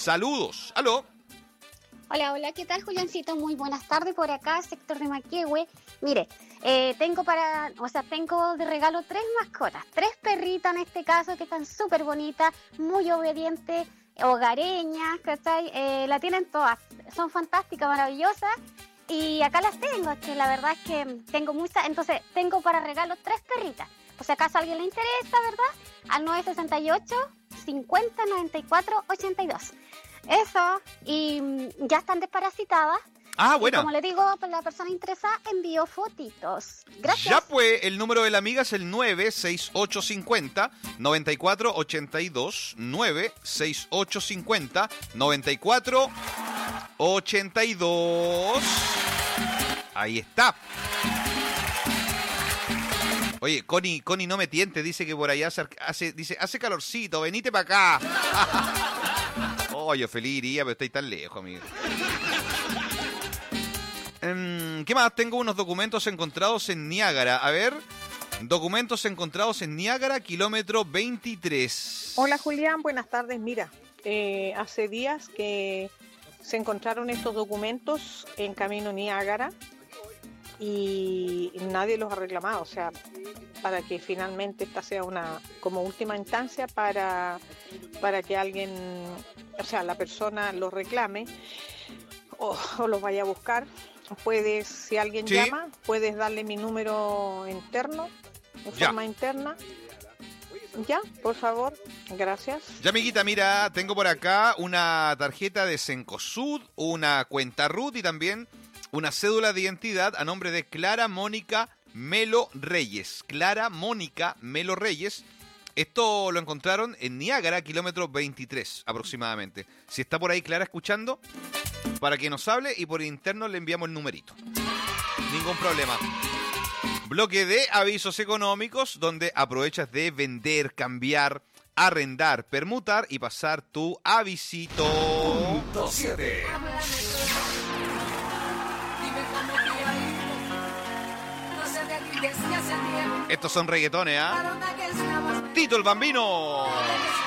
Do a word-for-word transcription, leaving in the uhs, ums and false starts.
Saludos. ¿Aló? Hola, hola, ¿qué tal, Juliancito? Muy buenas tardes por acá, sector de Maquehue. Mire, eh, tengo para, o sea, tengo de regalo tres mascotas, tres perritas en este caso que están súper bonitas, muy obedientes, hogareñas, ¿cachai? Eh, la tienen todas, son fantásticas, maravillosas. Y acá las tengo, es que la verdad es que tengo muchas, entonces tengo para regalo tres perritas. Por si acaso a alguien le interesa, ¿verdad? Al nueve sesenta y ocho, cincuenta, noventa y cuatro, ochenta y dos. Eso, y mm, ya están desparasitadas. Ah, bueno. Como le digo, para la persona interesada, envío fotitos. Gracias. Ya pues, el número de la amiga es el nueve seis ocho cinco cero, nueve cuatro ocho dos. nueve seis ocho cinco cero, nueve cuatro ocho dos. Ahí está. Oye, Connie, Connie no me tiente, dice que por allá hace, hace, dice, hace calorcito, venite para acá. Oh, yo feliz iría, pero estoy tan lejos, amigo. ¿Qué más? Tengo unos documentos encontrados en Niágara. A ver, documentos encontrados en Niágara, kilómetro veintitrés. Hola, Julián, buenas tardes. Mira, eh, hace días que se encontraron estos documentos en camino Niágara y nadie los ha reclamado. O sea, para que finalmente esta sea una como última instancia para, para que alguien, o sea, la persona los reclame o, o los vaya a buscar. Puedes, si alguien ¿Sí? llama, puedes darle mi número interno, en Ya. forma interna. Ya, por favor, gracias. Ya, amiguita, mira, tengo por acá una tarjeta de Cencosud, una cuenta R U T y también una cédula de identidad a nombre de Clara Mónica Melo Reyes. Clara Mónica Melo Reyes. Esto lo encontraron en Niágara, kilómetro veintitrés aproximadamente. Si está por ahí Clara escuchando, para que nos hable y por interno le enviamos el numerito. Ningún problema. Bloque de avisos económicos donde aprovechas de vender, cambiar, arrendar, permutar y pasar tu avisito. Punto siete. Estos son reggaetones, ¿ah? ¿eh? Tito el Bambino.